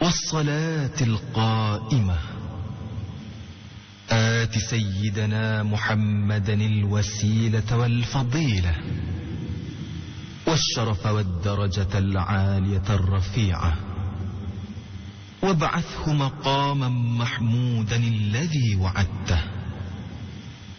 والصلاة القائمة آت سيدنا محمدا الوسيلة والفضيلة والشرف والدرجة العالية الرفيعة وابعثه مقاما محمودا الذي وعدته